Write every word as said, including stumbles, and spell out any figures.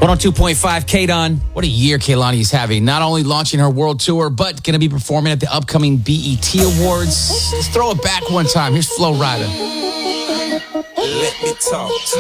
one oh two point five K-Don. What a year Kehlani is having. Not only launching her world tour, but going to be performing at the upcoming B E T Awards. Let's throw it back one time. Here's Flo Rida. Let me talk to